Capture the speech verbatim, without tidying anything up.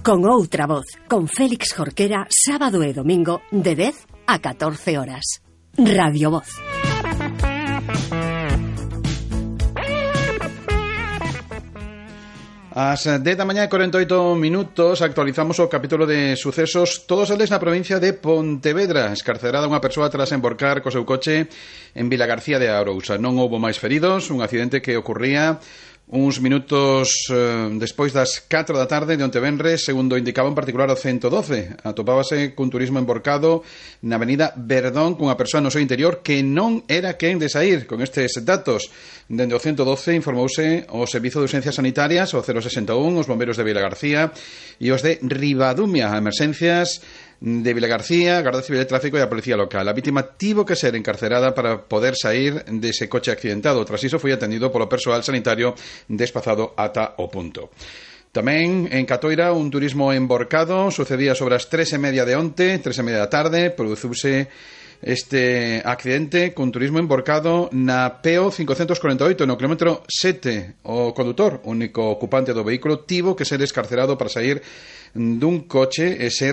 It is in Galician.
con outra voz, con Félix Jorquera, sábado e domingo de dez a catorce horas. Radio Voz. Ás dez da mañá e cuarenta e oito minutos actualizamos o capítulo de sucesos, todos eles na provincia de Pontevedra. Escarcerada unha persoa tras emborcar co seu coche en Vilagarcía de Arousa. Non houbo máis feridos, un accidente que ocurría uns minutos eh, despois das catro da tarde de onte venres, segundo indicaba en particular o ciento doce. Atopábase cun turismo emborcado na avenida Verdón cunha persoa no seu interior que non era quen de sair. Con estes datos, dende o ciento doce informouse o Servizo de Urxencias Sanitarias, o cero sesenta e un, os bombeiros de Vilagarcía e os de Ribadumia, a emerxencias de Vilagarcía, Garda Civil de Tráfico e a Policía Local. A vítima tivo que ser encarcerada para poder sair dese coche accidentado. Tras iso foi atendido polo persoal sanitario despazado ata o punto. Tamén en Catoira un turismo emborcado sucedía sobre as tres e media de onte, tres e media da tarde, produciuse este accidente cun turismo emborcado na P O cincocentos corenta e oito no kilómetro sete. O condutor, único ocupante do vehículo, tivo que ser escarcerado para sair dun coche e ser